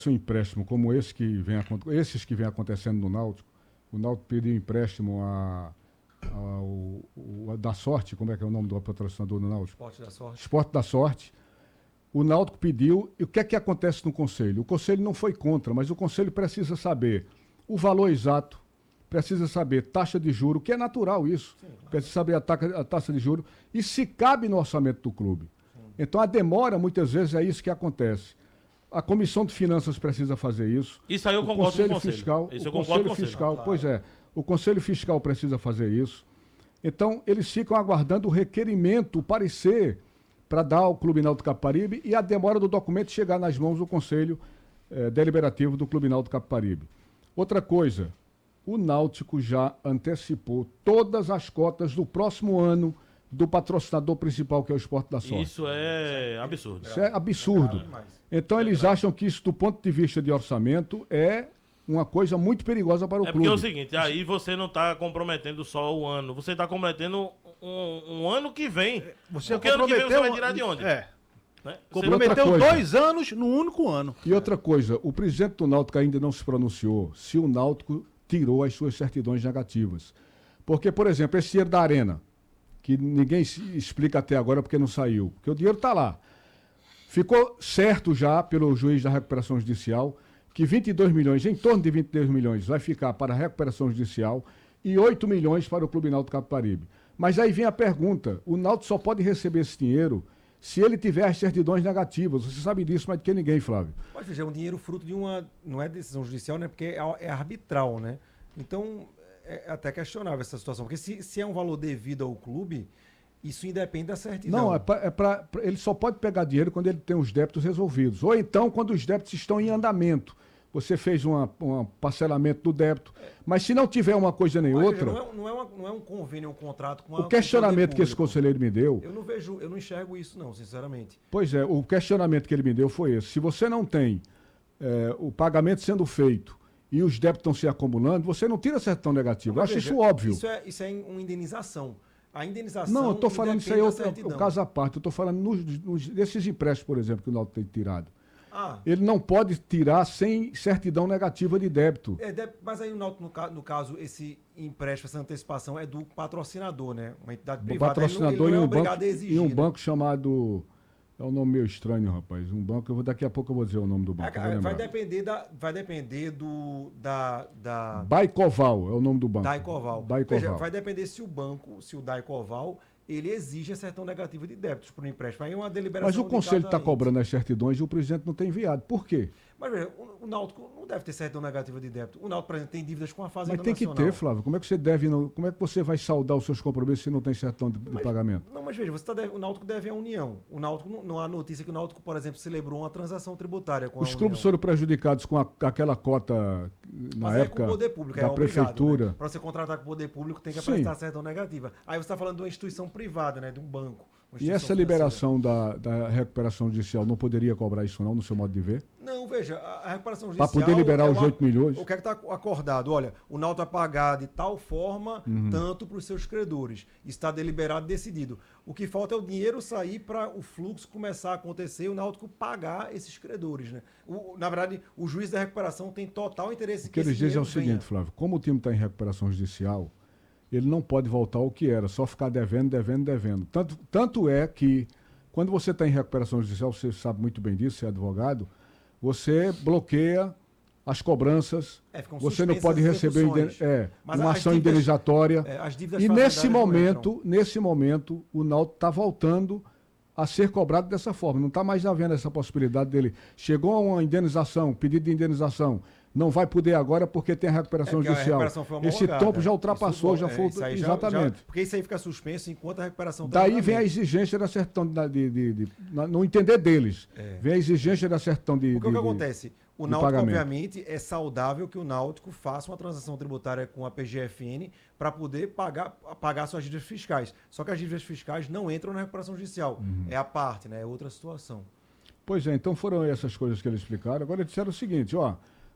um empréstimo como esses que vem acontecendo no Náutico, o Náutico pediu empréstimo da Sorte, como é que é o nome do patrocinador do Náutico? Esporte da Sorte. Esporte da Sorte. O Náutico pediu, e o que é que acontece no Conselho? O Conselho não foi contra, mas o Conselho precisa saber o valor exato, precisa saber taxa de juro, que é natural isso, sim, claro. Precisa saber a taxa de juro e se cabe no orçamento do clube. Sim. Então a demora, muitas vezes, é isso que acontece. A Comissão de Finanças precisa fazer isso. Isso aí eu concordo com o Conselho. Fiscal, isso eu o concordo Conselho com Fiscal, claro. Pois é, o Conselho Fiscal precisa fazer isso. Então, eles ficam aguardando o requerimento, o parecer, para dar ao Clube Náutico Capibaribe e a demora do documento chegar nas mãos do Conselho Deliberativo do Clube Náutico Capibaribe. Outra coisa, o Náutico já antecipou todas as cotas do próximo ano do patrocinador principal, que é o Esporte da Sorte. Isso é absurdo. Isso é absurdo. Então eles acham que isso, do ponto de vista de orçamento, é uma coisa muito perigosa para o clube. Porque é o seguinte, aí você não está comprometendo só o ano, você está comprometendo um ano que vem. Porque ano que vem você vai tirar de onde? Né? Comprometeu 2 anos num único ano. E outra coisa, o presidente do Náutico ainda não se pronunciou se o Náutico tirou as suas certidões negativas. Porque, por exemplo, esse dinheiro da Arena, que ninguém explica até agora porque não saiu, porque o dinheiro está lá. Ficou certo já pelo juiz da recuperação judicial que 22 milhões, em torno de 22 milhões, vai ficar para a recuperação judicial e 8 milhões para o Clube Náutico Capibaribe. Mas aí vem a pergunta, o Náutico só pode receber esse dinheiro se ele tiver as certidões negativas. Você sabe disso mais do que ninguém, Flávio. Mas veja, é um dinheiro fruto de uma... Não é decisão judicial, né? Porque é arbitral, né? Então, é até questionável essa situação. Porque se é um valor devido ao clube, isso independe da certidão. Não, ele só pode pegar dinheiro quando ele tem os débitos resolvidos. Ou então, quando os débitos estão em andamento. Você fez um parcelamento do débito. Mas se não tiver uma coisa nem outra... Não é um convênio, um contrato com o questionamento que esse conselheiro me deu... Eu não enxergo isso não, sinceramente. Pois é, o questionamento que ele me deu foi esse. Se você não tem o pagamento sendo feito e os débitos estão se acumulando, você não tira certidão negativa. Eu acho isso óbvio. Isso é uma indenização. A indenização... Não, eu estou falando isso aí, o caso à parte. Eu estou falando desses empréstimos, por exemplo, que o Náutico tem tirado. Ele não pode tirar sem certidão negativa de débito. Mas aí o Náutico, no caso, esse empréstimo, essa antecipação é do patrocinador, né? Uma entidade privada. Patrocinador ele não é obrigado a exigir, em um banco chamado... É um nome meio estranho, rapaz. Um banco, daqui a pouco eu vou dizer o nome do banco. Vai depender da... Baicoval é o nome do banco. Daicoval. Veja, vai depender se o Daicoval, ele exige a certidão negativa de débitos para o empréstimo. Aí é uma deliberação. Mas o conselho está cobrando as certidões e o presidente não tem enviado. Por quê? Mas veja, o Náutico não deve ter certidão negativa de débito. O Náutico, por exemplo, tem dívidas com a Fazenda Mas tem Nacional. que ter, Flávio. Como é que você como é que você vai saldar os seus compromissos se não tem certidão de pagamento? Não, mas veja, o Náutico deve à União. O Náutico, não há notícia que o Náutico, por exemplo, celebrou uma transação tributária com a União. Os clubes foram prejudicados com aquela cota na época com o poder público, da prefeitura. Obrigado, né? Para você contratar com o poder público tem que apresentar certidão negativa. Aí você está falando de uma instituição privada, né? De um banco. E essa liberação da recuperação judicial não poderia cobrar isso não, no seu modo de ver? Não, veja, a recuperação judicial... Para poder liberar os 8 milhões? O que é que está acordado? Olha, o Náutico vai pagar de tal forma, tanto para os seus credores. Está deliberado e decidido. O que falta é o dinheiro sair para o fluxo começar a acontecer e o Náutico pagar esses credores, né? Na verdade, o juiz da recuperação tem total interesse que eles dizem é o seguinte, Flávio, como o time está em recuperação judicial, ele não pode voltar ao que era, só ficar devendo. Tanto é que, quando você está em recuperação judicial, você sabe muito bem disso, você é advogado, você bloqueia as cobranças, você não pode receber uma ação indenizatória. E nesse momento, o Náutico está voltando a ser cobrado dessa forma. Não está mais havendo essa possibilidade dele. Chegou a uma indenização, pedido de indenização, não vai poder agora porque tem a recuperação judicial. Esse tempo já ultrapassou, já foi... Exatamente. Porque isso aí fica suspenso enquanto a recuperação... Daí vem a exigência da certidão no entender deles. Vem a exigência da certidão de Porque o que acontece? O Náutico, obviamente, é saudável que o Náutico faça uma transação tributária com a PGFN para poder pagar suas dívidas fiscais. Só que as dívidas fiscais não entram na recuperação judicial. É a parte, né? É outra situação. Pois é, então foram essas coisas que eles explicaram. Agora eles disseram o seguinte,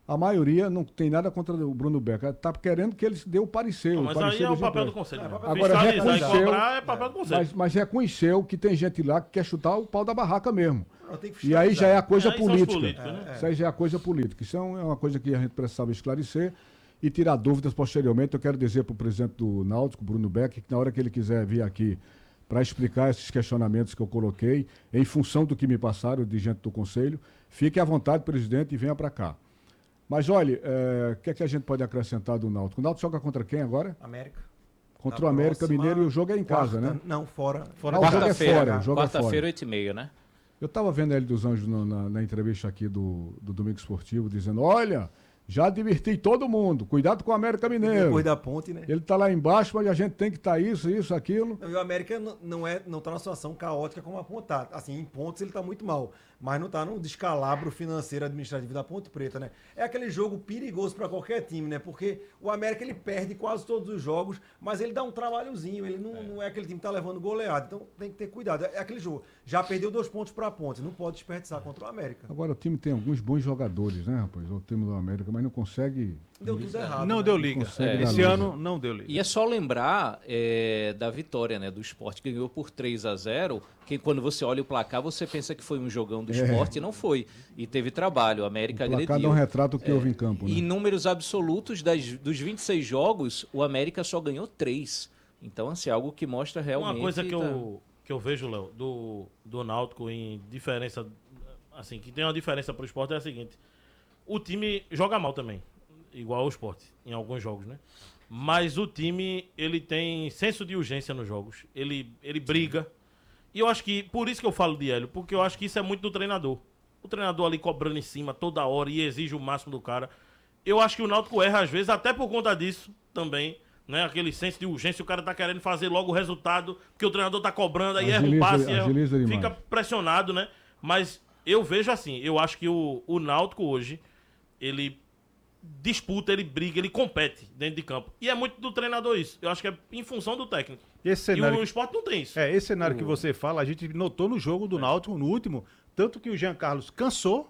A maioria não tem nada contra o Bruno Becker. Está querendo que ele dê o parecer. Mas aí é o papel do conselho. Agora, fiscalizar e cobrar é papel do conselho. Mas reconheceu que tem gente lá que quer chutar o pau da barraca mesmo. Tem que E aí já é a coisa Aí são os política. políticos, né? Isso aí já é a coisa política. Isso é uma coisa que a gente precisava esclarecer e tirar dúvidas posteriormente. Eu quero dizer para o presidente do Náutico, Bruno Becker, que na hora que ele quiser vir aqui para explicar esses questionamentos que eu coloquei, em função do que me passaram de gente do Conselho, fique à vontade, presidente, e venha para cá. Mas olha, o que é que a gente pode acrescentar do Náutico? O Náutico joga contra quem agora? América. Contra Na o América próxima Mineiro e o jogo é em casa, quarta- né? Não, fora. Ah, o jogo é Quarta-feira. fora. O jogo é fora. Quarta-feira, 8h30, né? Eu estava vendo a Hélio dos Anjos na entrevista aqui do Domingo Esportivo, dizendo, olha, já adverti todo mundo, cuidado com o América Mineiro. Depois da ponte, né? Ele está lá embaixo, mas a gente tem que estar isso, aquilo. E o América não está numa situação caótica como a Ponte tá. Assim, em pontos ele está muito mal, mas não está num descalabro financeiro administrativo da Ponte Preta, né? É aquele jogo perigoso para qualquer time, né? Porque o América ele perde quase todos os jogos, mas ele dá um trabalhozinho, ele não é aquele time que está levando goleada, então tem que ter cuidado. É aquele jogo, já perdeu 2 pontos para a Ponte, não pode desperdiçar contra o América. Agora o time tem alguns bons jogadores, né, rapaz? O time do América, mas não consegue... Deu tudo errado. Não né? deu liga. consegue dar Esse liga. ano não deu liga. E é só lembrar da vitória, né, do Sport, que ganhou por 3-0, que quando você olha o placar, você pensa que foi um jogão do Sport, e não foi. E teve trabalho, o América O placar agrediu. não retrata o que houve em campo, né? E em números absolutos, dos 26 jogos, o América só ganhou 3. Então, assim, algo que mostra realmente... Uma coisa que eu vejo, Léo, do Náutico em diferença, assim, que tem uma diferença pro Sport é a seguinte: o time joga mal também, igual ao Sport, em alguns jogos, né? Mas o time, ele tem senso de urgência nos jogos, ele briga. E eu acho que, por isso que eu falo de Hélio, porque eu acho que isso é muito do treinador. O treinador ali cobrando em cima toda hora e exige o máximo do cara. Eu acho que o Náutico erra às vezes, até por conta disso também, né? Aquele senso de urgência, o cara tá querendo fazer logo o resultado, porque o treinador tá cobrando, aí erra um passe, agiliza demais. fica pressionado, né? Mas eu vejo assim, eu acho que o Náutico hoje, ele disputa, ele briga, ele compete dentro de campo. E é muito do treinador isso. Eu acho que é em função do técnico. Esse E cenário, o Sport não tem isso. esse cenário que você fala, a gente notou no jogo do Náutico, no último, tanto que o Jean Carlos cansou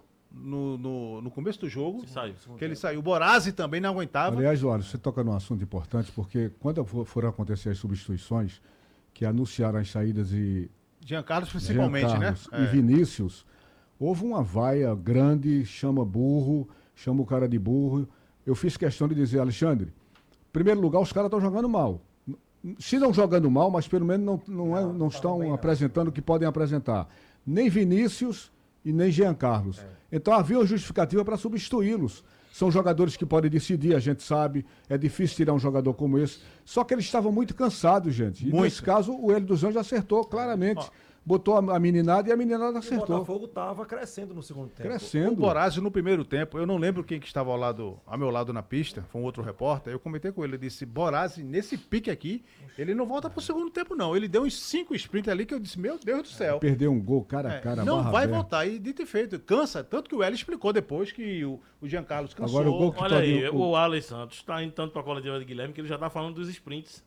no começo do jogo, Saiu. que ele saiu. O Borazzi também não aguentava. Aliás, Eduardo, você toca num assunto importante, porque quando foram acontecer as substituições, que anunciaram as saídas e Jean Carlos principalmente, Jean né? Carlos e Vinícius, houve uma vaia grande, chama burro, chama o cara de burro. Eu fiz questão de dizer, Alexandre, em primeiro lugar, os caras estão jogando mal. Se não jogando mal, mas pelo menos não estão apresentando o que podem apresentar. Nem Vinícius e nem Jean Carlos. Então havia uma justificativa para substituí-los. São jogadores que podem decidir, a gente sabe. É difícil tirar um jogador como esse. Só que eles estavam muito cansados, gente. E nesse caso, o Hélio dos Anjos acertou claramente. Botou a meninada e a meninada O acertou. Botafogo estava crescendo no segundo tempo. Crescendo. O Borazzi no primeiro tempo, eu não lembro quem que estava ao meu lado na pista, foi um outro repórter, eu comentei com ele, eu disse, Borazzi, nesse pique aqui, ele não volta pro segundo tempo não, ele deu uns 5 sprints ali que eu disse, meu Deus do céu. Perdeu um gol cara a cara. Não barra vai aberta. voltar, e dito e feito, cansa, tanto que o Hélio explicou depois que o Jean Carlos cansou. Agora o gol que Olha aí, Todinho- o Alex Santos tá indo tanto pra coletiva de Guilherme que ele já tá falando dos sprints.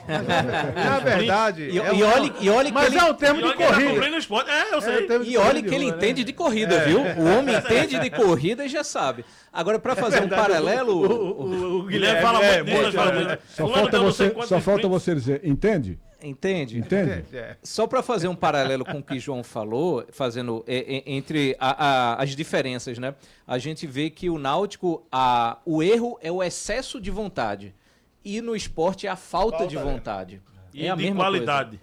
Na verdade, E olha que mas ele, é um termo E de olha que ele tá corrida. cumprindo o esporte. Eu sei. e olha que ele entende de corrida, viu? O homem entende de corrida e já sabe. Agora, para fazer um paralelo, O Guilherme fala muito disso, nós falamos muito. Só Fulano falta, deu não sei você, quantos só falta sprints. você dizer, entende? entende? Entende? Só para fazer um paralelo com o que João falou, fazendo entre as diferenças, né? A gente vê que o Náutico, o erro é o excesso de vontade. E no esporte é a falta de vontade. E É a de mesma qualidade.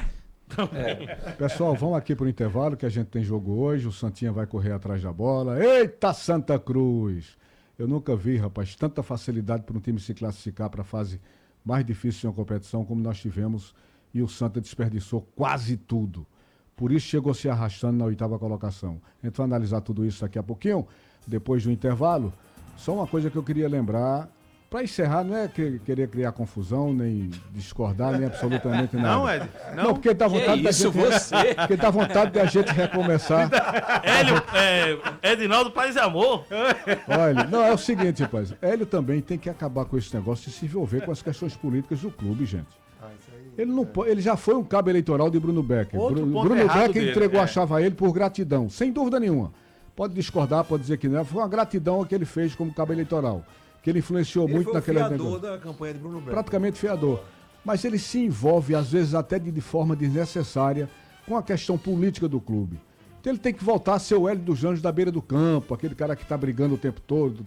Pessoal, vamos aqui pro intervalo que a gente tem jogo hoje. O Santinha vai correr atrás da bola. Eita, Santa Cruz! Eu nunca vi, rapaz, tanta facilidade para um time se classificar para a fase mais difícil de uma competição como nós tivemos. E o Santa desperdiçou quase tudo. Por isso chegou se arrastando na 8ª colocação. A gente vai analisar tudo isso daqui a pouquinho, depois do intervalo. Só uma coisa que eu queria lembrar. Para encerrar, não é querer criar confusão, nem discordar, nem absolutamente nada. Não, Ed. Não, porque dá vontade da isso, gente. você? Porque dá vontade da gente recomeçar. Hélio, Edinaldo Paz e Amor. Olha, não, é o seguinte, rapaz. Hélio também tem que acabar com esse negócio de se envolver com as questões políticas do clube, gente. Ele, não, ele já foi um cabo eleitoral de Bruno Becker. Outro ponto Bruno errado Becker dele, entregou a chave a ele por gratidão, sem dúvida nenhuma. Pode discordar, pode dizer que não. Foi uma gratidão que ele fez como cabo eleitoral. Que ele influenciou Ele muito foi naquele o fiador da campanha de Bruno Branco. praticamente fiador. Mas ele se envolve, às vezes até de forma desnecessária, com a questão política do clube. Então ele tem que voltar a ser o Hélio dos Anjos da beira do campo, aquele cara que está brigando o tempo todo,